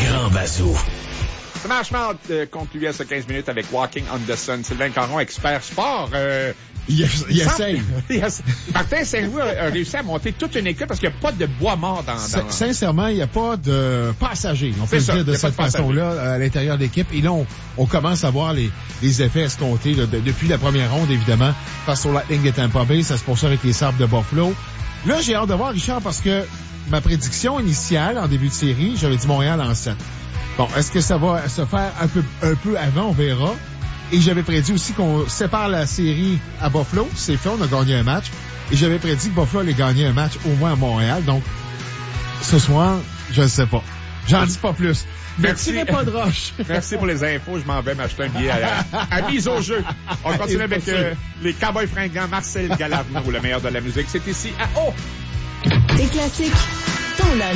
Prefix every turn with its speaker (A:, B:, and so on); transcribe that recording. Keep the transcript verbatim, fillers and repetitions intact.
A: Grand Bazou.
B: Smash Mouth euh, conclut à ce quinze minutes avec Walking on the Sun. Sylvain Caron, expert sport. Euh,
C: il il essaye.
B: Martin Saint-Louis a, a réussi à monter toute une équipe parce qu'il n'y a pas de bois mort dans... dans...
C: Sincèrement, il n'y a pas de passagers. On peut le dire de cette façon-là à l'intérieur de l'équipe. Et là, on, on commence à voir les, les effets escomptés là, de, depuis la première ronde, évidemment, face au Lightning de Tampa Bay. Ça se poursuit avec les Sabres de Buffalo. Là, j'ai hâte de voir, Richard, parce que ma prédiction initiale en début de série, j'avais dit Montréal en sept. Bon, est-ce que ça va se faire un peu, un peu avant? On verra. Et j'avais prédit aussi qu'on sépare la série à Buffalo. C'est fait, on a gagné un match. Et j'avais prédit que Buffalo allait gagner un match au moins à Montréal. Donc, ce soir, je ne sais pas. J'en dis pas plus.
B: Merci.
C: Ne tirez pas de roche.
B: Merci pour les infos. Je m'en vais m'acheter un billet à, à mise au jeu. On continue avec euh, les Cowboys fringants. Marcel Galarno, le meilleur de la musique. C'est ici à O.
D: Des classiques, ton